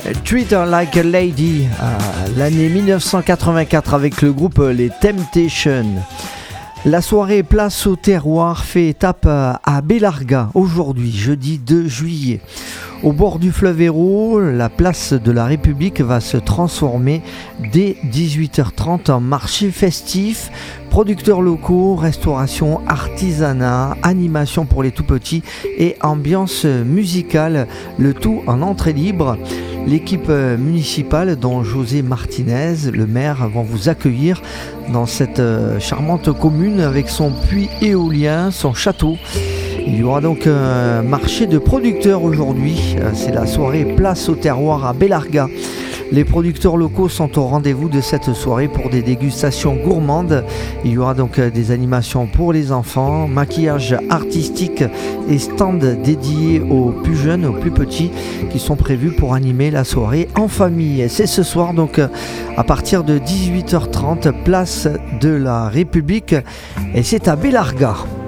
Treat Her Like a Lady, l'année 1984 avec le groupe Les Temptations. La soirée Place au Terroir fait étape à Belarga aujourd'hui, jeudi 2 juillet. Au bord du fleuve Hérault, la place de la République va se transformer dès 18h30 en marché festif. Producteurs locaux, restauration, artisanat, animation pour les tout-petits et ambiance musicale, le tout en entrée libre. L'équipe municipale, dont José Martinez, le maire, vont vous accueillir dans cette charmante commune avec son puits éolien, son château. Il y aura donc un marché de producteurs aujourd'hui. C'est la soirée Place au Terroir à Belarga. Les producteurs locaux sont au rendez-vous de cette soirée pour des dégustations gourmandes. Il y aura donc des animations pour les enfants, maquillage artistique et stands dédiés aux plus jeunes, aux plus petits, qui sont prévus pour animer la soirée en famille. C'est ce soir donc à partir de 18h30, place de la République, et c'est à Belarga.